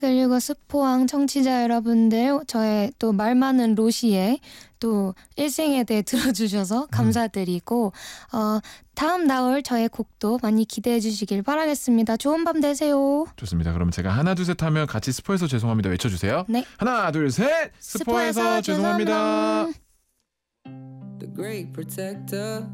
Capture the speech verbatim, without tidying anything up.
그리고 스포왕 청취자 여러분들, 저의 또 말 많은 로시의 또 일생에 대해 들어주셔서 감사드리고 어, 다음 나올 저의 곡도 많이 기대해 주시길 바라겠습니다. 좋은 밤 되세요. 좋습니다. 그럼 제가 하나 둘 셋 하면 같이 스포해서 죄송합니다 외쳐주세요. 네. 하나 둘 셋 스포해서 스포해서 죄송합니다. 죄송합니다. The great protector.